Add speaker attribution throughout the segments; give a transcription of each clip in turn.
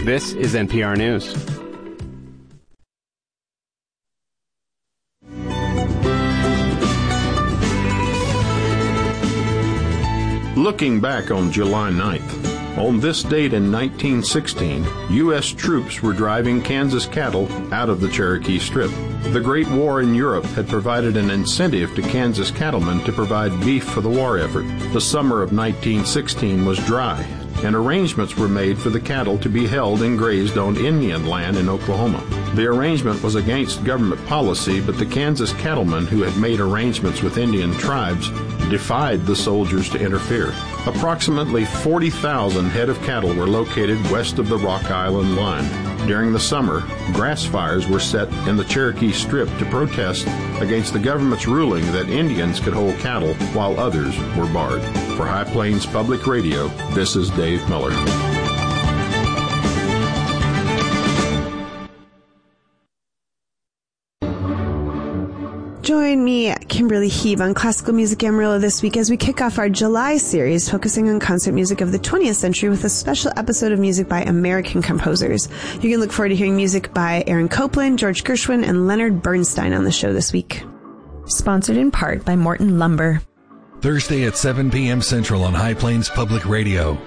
Speaker 1: This is NPR News.
Speaker 2: Looking back on July 9th, on this date in 1916, U.S. troops were driving Kansas cattle out of the Cherokee Strip. The Great War in Europe had provided an incentive to Kansas cattlemen to provide beef for the war effort. The summer of 1916 was dry, and arrangements were made for the cattle to be held and grazed on Indian land in Oklahoma. The arrangement was against government policy, but the Kansas cattlemen who had made arrangements with Indian tribes defied the soldiers to interfere. Approximately 40,000 head of cattle were located west of the Rock Island line. During the summer, grass fires were set in the Cherokee Strip to protest against the government's ruling that Indians could hold cattle while others were barred. For High Plains Public Radio, this is Dave Miller.
Speaker 3: Join me, Kimberly Heave, on Classical Music Amarillo this week as we kick off our July series focusing on concert music of the 20th century with a special episode of music by American composers. You can look forward to hearing music by Aaron Copland, George Gershwin, and Leonard Bernstein on the show this week. Sponsored in part by Morton Lumber.
Speaker 4: Thursday at 7 p.m. Central on High Plains Public Radio.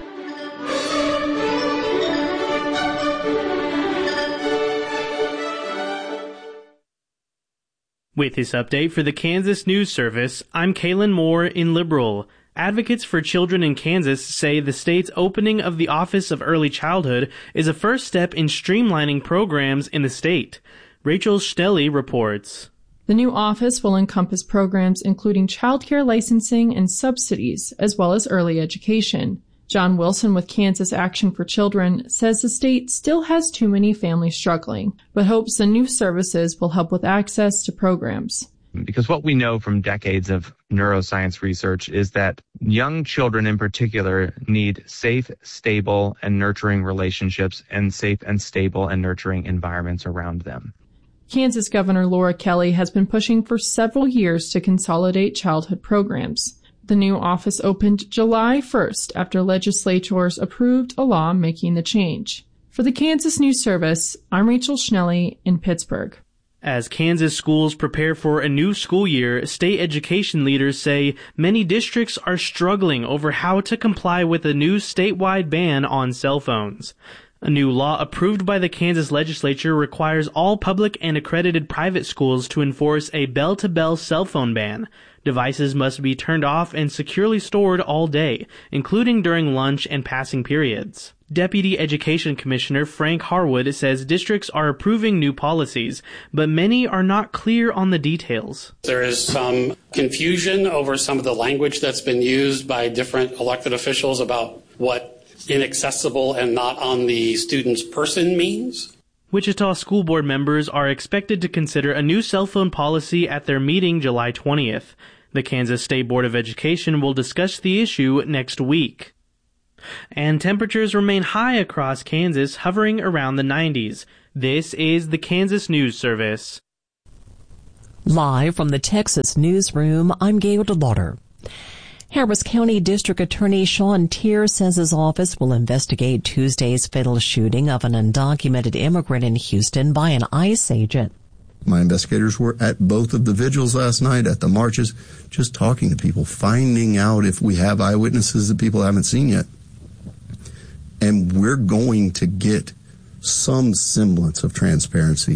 Speaker 5: With this update for the Kansas News Service, I'm Kaylin Moore in Liberal. Advocates for children in Kansas say the state's opening of the Office of Early Childhood is a first step in streamlining programs in the state. Rachel Schnelly reports.
Speaker 6: The new office will encompass programs including childcare licensing and subsidies, as well as early education. John Wilson with Kansas Action for Children says the state still has too many families struggling, but hopes the new services will help with access to programs.
Speaker 7: Because what we know from decades of neuroscience research is that young children in particular need safe, stable, and nurturing relationships and safe and stable and nurturing environments around them.
Speaker 6: Kansas Governor Laura Kelly has been pushing for several years to consolidate childhood programs. The new office opened July 1st after legislators approved a law making the change. For the Kansas News Service, I'm Rachel Schnelly in Pittsburgh.
Speaker 5: As Kansas schools prepare for a new school year, state education leaders say many districts are struggling over how to comply with a new statewide ban on cell phones. A new law approved by the Kansas legislature requires all public and accredited private schools to enforce a bell-to-bell cell phone ban. Devices must be turned off and securely stored all day, including during lunch and passing periods. Deputy Education Commissioner Frank Harwood says districts are approving new policies, but many are not clear on the details.
Speaker 8: There is some confusion over some of the language that's been used by different elected officials about what inaccessible and not on the student's person means.
Speaker 5: Wichita School Board members are expected to consider a new cell phone policy at their meeting July 20th. The Kansas State Board of Education will discuss the issue next week. And temperatures remain high across Kansas, hovering around the 90s. This is the Kansas News Service.
Speaker 9: Live from the Texas Newsroom, I'm Gail DeLauder. Harris County District Attorney Sean Teare says his office will investigate Tuesday's fatal shooting of an undocumented immigrant in Houston by an ICE agent.
Speaker 10: My investigators were at both of the vigils last night, at the marches, just talking to people, finding out if we have eyewitnesses that people haven't seen yet. And we're going to get some semblance of transparency